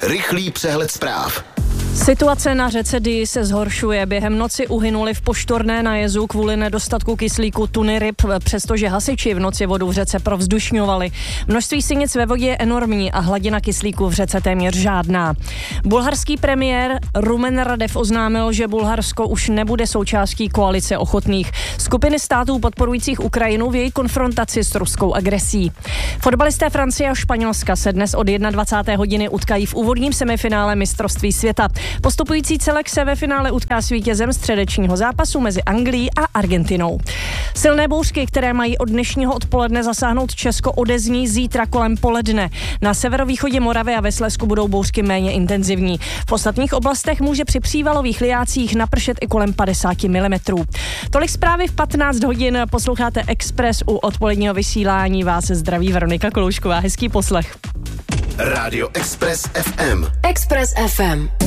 Rychlý přehled zpráv. Situace na řece Dyji se zhoršuje. Během noci uhynuly v Poštorné na jezu kvůli nedostatku kyslíku tuny ryb, přestože hasiči v noci vodu v řece provzdušňovali. Množství sinic ve vodě je enormní a hladina kyslíku v řece téměř žádná. Bulharský premiér Rumen Radev oznámil, že Bulharsko už nebude součástí koalice ochotných skupiny států podporujících Ukrajinu v její konfrontaci s ruskou agresí. Fotbalisté Francie a Španělska se dnes od 21. hodiny utkají v úvodním semifinále mistrovství světa. Postupující celek se ve finále utká s vítězem středečního zápasu mezi Anglií a Argentinou. Silné bouřky, které mají od dnešního odpoledne zasáhnout Česko, odezní zítra kolem poledne. Na severovýchodě Moravy a ve Slezsku budou bouřky méně intenzivní. V ostatních oblastech může při přívalových lijácích napršet i kolem 50 mm. Tolik zprávy v 15 hodin. Posloucháte Express u odpoledního vysílání. Vás zdraví Veronika Koloušková. Hezký poslech. Rádio Express FM. Express FM.